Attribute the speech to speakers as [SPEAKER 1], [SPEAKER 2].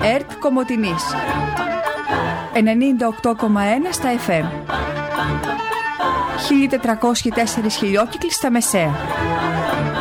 [SPEAKER 1] ΕΡΤ Κομοτηνής 98,1 στα FM, 1404 χιλιόκυκλοι στα μεσαία.